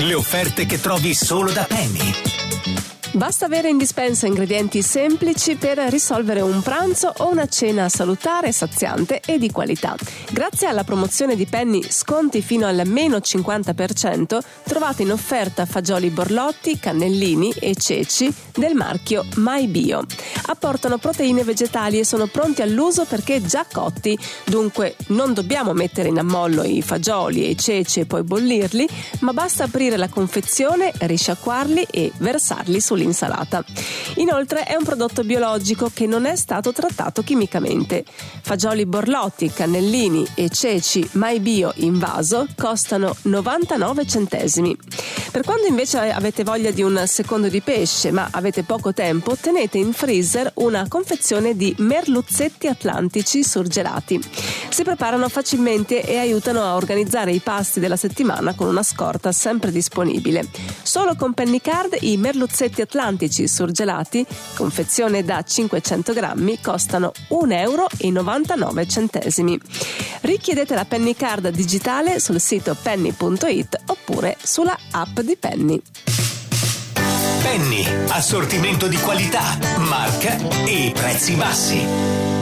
Le offerte che trovi solo da Penny. Basta avere in dispensa ingredienti semplici per risolvere un pranzo o una cena salutare, saziante e di qualità. Grazie alla promozione di Penny sconti fino al meno 50%, trovate in offerta fagioli borlotti, cannellini e ceci del marchio MyBio. Apportano proteine vegetali e sono pronti all'uso perché già cotti, dunque non dobbiamo mettere in ammollo i fagioli e i ceci e poi bollirli, ma basta aprire la confezione, risciacquarli e versarli sull'insalata. Inoltre è un prodotto biologico che non è stato trattato chimicamente. Fagioli borlotti, cannellini e ceci MyBio in vaso costano 99 centesimi. Per quando invece avete voglia di un secondo di pesce ma avete poco tempo, tenete in freezer una confezione di merluzzetti atlantici surgelati. Si preparano facilmente e aiutano a organizzare i pasti della settimana con una scorta sempre disponibile. Solo con Penny Card i merluzzetti atlantici surgelati, confezione da 500 grammi, costano 1,99 euro. Richiedete la Penny Card digitale sul sito penny.it oppure sulla app di Penny. Penny, assortimento di qualità, marca e prezzi bassi.